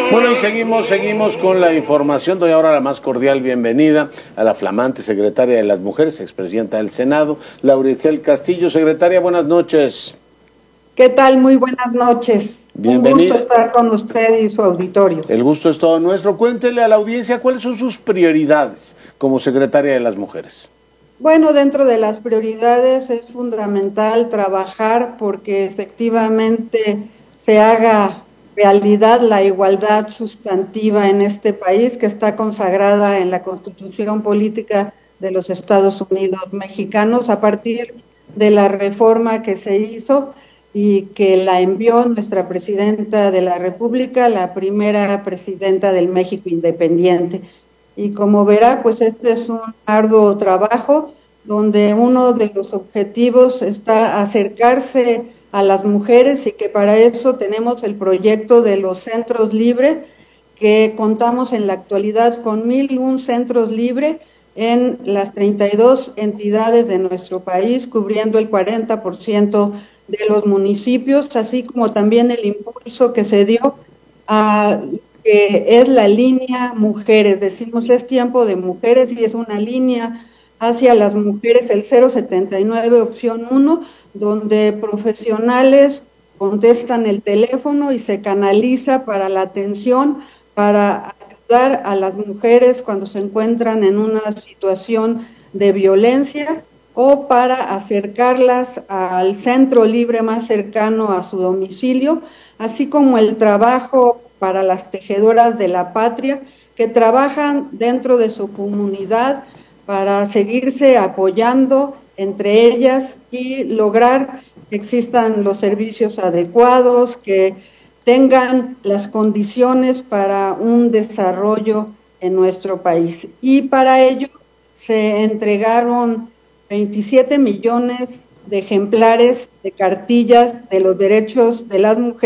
Bueno, y seguimos con la información. Doy ahora la más cordial bienvenida a la flamante secretaria de las Mujeres, expresidenta del Senado, Laura Itzel Castillo. Secretaria, buenas noches. ¿Qué tal? Muy buenas noches. Bienvenida. Un gusto estar con usted y su auditorio. El gusto es todo nuestro. Cuéntele a la audiencia cuáles son sus prioridades como secretaria de las Mujeres. Bueno, dentro de las prioridades es fundamental trabajar porque efectivamente se haga realidad la igualdad sustantiva en este país que está consagrada en la Constitución Política de los Estados Unidos Mexicanos a partir de la reforma que se hizo y que la envió nuestra presidenta de la República, la primera presidenta del México independiente. Y como verá, pues este es un arduo trabajo donde uno de los objetivos está acercarse a las mujeres y que para eso tenemos el proyecto de los centros libres, que contamos en la actualidad con 1,001 centros libres en las 32 entidades de nuestro país, cubriendo el 40% de los municipios, así como también el impulso que se dio a que es la línea mujeres. Decimos es tiempo de mujeres y es una línea hacia las mujeres, el 079 opción 1, donde profesionales contestan el teléfono y se canaliza para la atención, para ayudar a las mujeres cuando se encuentran en una situación de violencia o para acercarlas al centro libre más cercano a su domicilio, así como el trabajo para las tejedoras de la patria que trabajan dentro de su comunidad para seguirse apoyando entre ellas y lograr que existan los servicios adecuados, que tengan las condiciones para un desarrollo en nuestro país. Y para ello se entregaron 27 millones de ejemplares de cartillas de los derechos de las mujeres